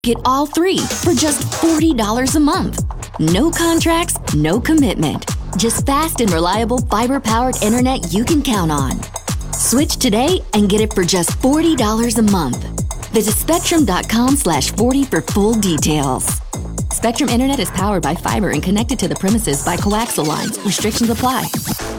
Get all three for just $40 a month. No contracts, no commitment. Just fast and reliable fiber-powered internet you can count on. Switch today and get it for just $40 a month. Visit Spectrum.com/40 for full details. Spectrum Internet is powered by fiber and connected to the premises by coaxial lines. Restrictions apply.